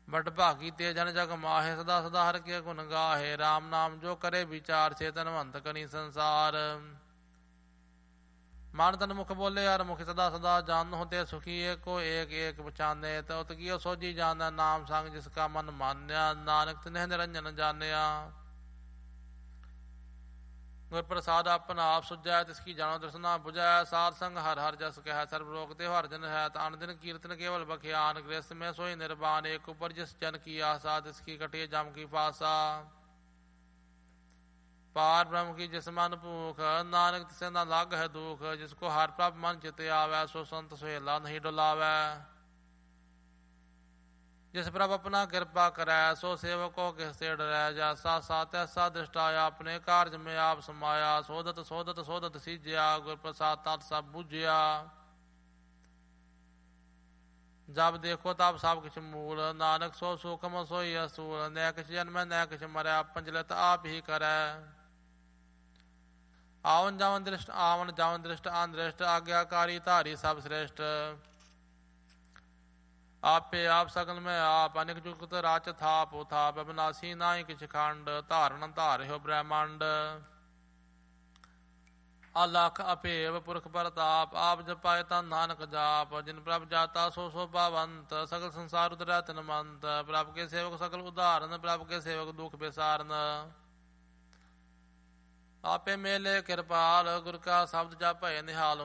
But ਭਾਗੀ ਤੇ ਜਨ ਜਗ ਮਾਹੇ, ਸਦਾ ਸਦਾ ਹਰ ਕੇ ਗੁਣ ਗਾਹੇ। ਰਾਮ ਨਾਮ ਜੋ ਕਰੇ ਵਿਚਾਰ, ਸੇ ਧਨਵੰਤ ਕਨੀ ਸੰਸਾਰ। ਮਨ ਤਨ ਮੁਖ ਬੋਲੇ ਹਰ ਮੁਖ, ਸਦਾ ਸਦਾ ਜਾਨੋ ਤੇ ਸੁਖੀ। ਏਕੋ ਏਕ ਏਕ ਪਛਾਨੇ, ਤਉ ਤਕੀਓ ਸੋਝੀ ਜਾਣੈ। ਨਾਮ ਸੰਗ ਜਿਸ ਕਾ ਮਨ ਮਾਨਿਆ, ਨਾਨਕ ਤਿਨਹਿ ਨਿਰੰਜਨ ਜਾਣਿਆ। ਗੁਰ ਪ੍ਰਸਾਦ ਆਪਨ ਆਪ ਸੁਝੈ, ਤਿਸ ਕੀ ਜਾਣੋ ਦਰਸਨਾ ਬੁਝੈ। ਸਾਧ ਸੰਗ ਹਰ ਹਰ ਜਸ ਕਹਿ, ਸਰਬ ਲੋਕ ਤੇ ਹਰ ਜਨ ਹੈ। ਤਾਨ ਦਿਨ ਕੀਰਤਨ ਕੇਵਲ ਬਖਿਆਨ, ਗ੍ਰਸਤ ਮੈਂ ਸੋਈ ਨਿਰਵਾਨ। ਏਕ ਉਪਰ ਜਿਸ ਜਨ ਕੀ ਆਸਾ, ਤਿਸ ਕੀ ਕਟਿਏ ਜਮ ਕੀ ਪਾਸਾ। ਪਾਰ ਬ੍ਰਹਮ ਕੀ ਜਿਸ ਮਨ ਭੂਖ, ਨਾਨਕ ਤਿਸੈ ਨਾ ਲੱਗ ਹੈ ਦੁਖ। ਜਿਸ ਕੋ ਹਰ ਪ੍ਰਭ ਮਨ ਚਿਤ ਆਵੈ, ਸੋ ਸੰਤ ਸੁਹੇਲਾ ਨਹੀਂ ਡੁਲਾਵੈ। ਜਿਸ ਪ੍ਰਭ ਆਪਣਾ ਕਿਰਪਾ ਕਰੈ, ਸੋ ਸੇਵਕ ਕੋ ਕਿਸ ਤੇ ਡਰੈ। ਜੈਸਾ ਸਾਤ ਐਸਾ ਦ੍ਰਿਸ਼ਟਾ, ਆਪਣੇ ਕਾਰਜ ਮੈਂ ਆਪ ਸਮਾਇਆ। ਸੋਧਤ ਸੋਧਤ ਸੋਧਤ ਸੀਜਿਆ, ਗੁਰ ਪ੍ਰਸਾਦ ਤਤ ਸਭ ਬੁਝਿਆ। ਜਬ ਦੇਖੋ ਤਬ ਸਭ ਕਿਛ ਮੂਲ, ਨਾਨਕ ਸੋ ਸੂਖਮ ਸੋਈ ਅਸੂਲ। ਨੈ ਕਿਛ ਜਨਮੈ ਨੈ ਕਿਛ ਮਰੈ, ਪੰਜਲਤ ਆਪ ਹੀ ਕਰੈ। ਆਵਨ ਜਾਵਨ ਦ੍ਰਿਸ਼ਟ ਆਵਨ ਜਾਵਨ ਦ੍ਰਿਸ਼ਟ ਅਨਦ੍ਰਿਸ਼ਟ, ਆਗਿਆਕਾਰੀ ਧਾਰੀ ਸਭ ਸ੍ਰੇਸ਼ਟ। ਆਪੇ ਆਪ ਸਗਲ ਮੈਂ ਆਪ, ਅਨਿਕ ਜੁਗਤ ਰਾਚ ਥਾਪ ਥਾਪ। ਅਬਨਾਸੀ ਨਾਹੀ ਕਿਛ ਖੰਡ, ਧਾਰਨ ਧਾਰਿਓ ਬ੍ਰਹਮੰਡ। ਅਲਖ ਅਭੇਵ ਪੁਰਖ ਪ੍ਰਤਾਪ, ਆਪ ਜਪਾਏ ਤਾਂ ਨਾਨਕ ਜਾਪ। ਜਿਨ ਪ੍ਰਭ ਜਾਤਾ ਸੋ ਸੋ ਪਾਵੰਤ, ਸਗਲ ਸੰਸਾਰ ਉਦਰੈ ਤਿਨ ਮੰਤ। ਪ੍ਰਭ ਕੇ ਸੇਵਕ ਸਗਲ ਉਦਾਹਰਨ, ਪ੍ਰਭ ਕੇ ਸੇਵਕ ਦੁਖ ਬਿਸਾਰਨ। ਆਪੇ ਮੇਲੇ ਕਿਰਪਾਲ, ਗੁਰ ਕਾ ਸ਼ਬਦ ਜਪੈ ਨਿਹਾਲ।